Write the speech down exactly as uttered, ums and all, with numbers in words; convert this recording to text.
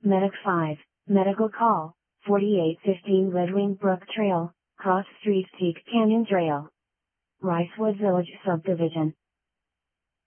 Medic five, Medical Call, forty-eight fifteen Red Wing Brook Trail, Cross Street Teak Canyon Trail. Ricewood Village Subdivision,